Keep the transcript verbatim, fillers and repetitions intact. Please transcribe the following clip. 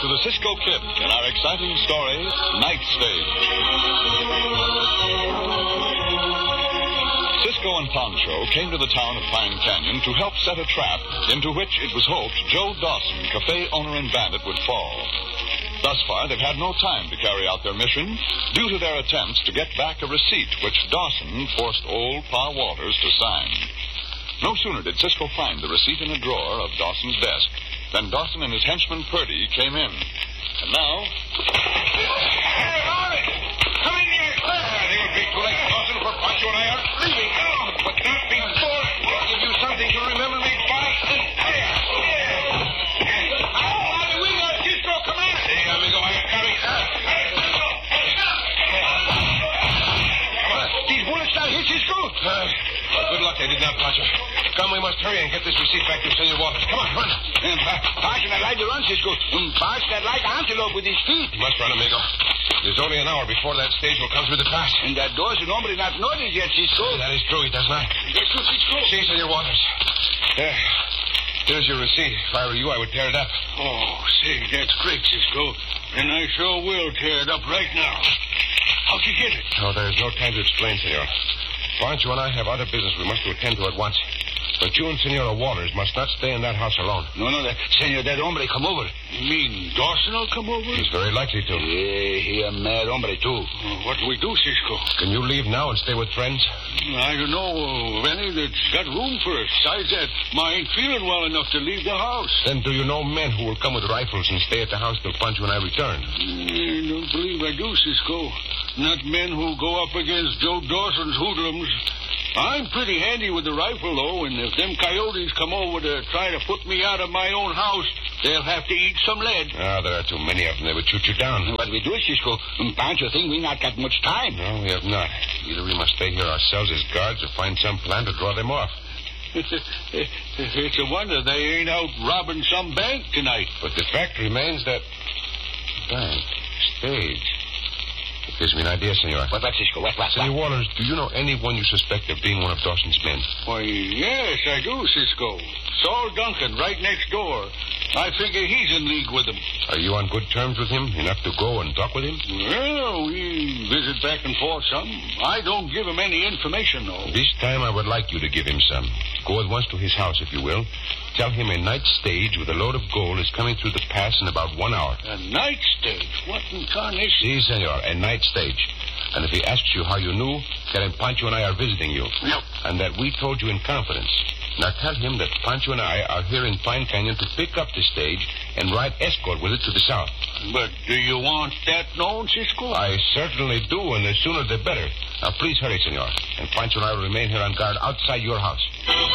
to the Cisco Kid in our exciting story, Night Stage. Cisco and Pancho came to the town of Pine Canyon to help set a trap into which it was hoped Joe Dawson, cafe owner and bandit, would fall. Thus far, they've had no time to carry out their mission due to their attempts to get back a receipt which Dawson forced old Pa Walters to sign. No sooner did Cisco find the receipt in a drawer of Dawson's desk than Dawson and his henchman Purdy came in. And now... Hey, Morris! Come in here! Uh, they will be too late, Dawson, for Pancho and I are leaving. Oh, but not before I give you something to remember me by. There! Oh, we got Cisco, come on! Hey, amigo, I got carry. Come on. These bullets not hit Cisco? Uh, well, good luck, they did not, Pancho. Come, we must hurry and get this receipt back to Senor Walters. Come on, run. Um, Pancho, I'd like to run, Cisco. Um, Pancho, I'd like antelope with his feet. You must run, amigo. There's only an hour before that stage will come through the pass. And that Dawson hombre not noticed yet, Cisco. That is true, he does not. That's true, Cisco. See, Senor Walters. There. Here's your receipt. If I were you, I would tear it up. Oh, say, that's great, Cisco. And I sure will tear it up right now. How'd you get it? Oh, there's no time to explain, Senor. Pancho and I have other business we must attend to at once. But you and Senora Walters must not stay in that house alone. No, no, that, senor, that hombre come over. You mean Dawson will come over? He's very likely to. Yeah, he a mad hombre, too. Well, what do we do, Cisco? Can you leave now and stay with friends? I don't know of any that's got room for us. Besides that, I ain't feeling well enough to leave the house. Then do you know men who will come with rifles and stay at the house till Pancho and I return? I don't believe I do, Cisco. Not men who go up against Joe Dawson's hoodlums. I'm pretty handy with the rifle, though, and if them coyotes come over to try to put me out of my own house, they'll have to eat some lead. Ah, there are too many of them. They would shoot you down. What we do, Cisco? Um, Pancho think we not got much time. No, we have not. Either we must stay here ourselves as guards or find some plan to draw them off. It's a wonder they ain't out robbing some bank tonight. But the fact remains that... Bank. Stage. It gives me an idea, Senor. What, what, Cisco? What, what, Senor what? Walters, do you know anyone you suspect of being one of Dawson's men? Why, yes, I do, Cisco. Saul Duncan, right next door. I figure he's in league with them. Are you on good terms with him? Enough to go and talk with him? Well, we visit back and forth some. I don't give him any information, though. This time I would like you to give him some. Go at once to his house, if you will. Tell him a night stage with a load of gold is coming through the pass in about one hour. A night stage? What in tarnation? Si, senor, a night stage. And if he asks you how you knew, tell him Pancho and I are visiting you. No. And that we told you in confidence. Now tell him that Pancho and I are here in Pine Canyon to pick up the stage and ride escort with it to the south. But do you want that known, Cisco? I certainly do, and the sooner the better. Now please hurry, senor. And Pancho and I will remain here on guard outside your house.